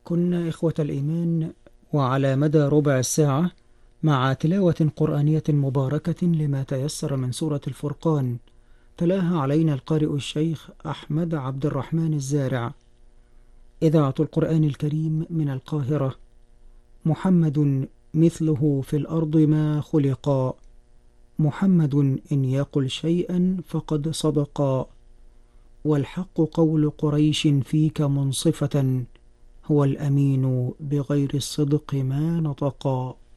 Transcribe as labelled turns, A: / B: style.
A: كنا إخوة الإيمان، وعلى مدى ربع الساعة مع تلاوة قرآنية مباركة لما تيسر من سورة الفرقان، تلاها علينا القارئ الشيخ أحمد عبد الرحمن الزارع. إذاعة القرآن الكريم من القاهرة. محمد مثله في الأرض ما خلقا، محمد إن يقل شيئا فقد صدقا، والحق قول قريش فيك منصفة، هو الأمين بغير الصدق ما نطقا.